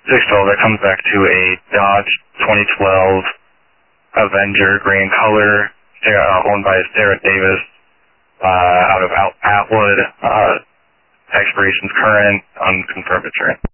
612, that comes back to a Dodge 2012 Avenger green color, owned by Sarah Davis, out of Atwood. Expiration's current, unconfirmed insurance.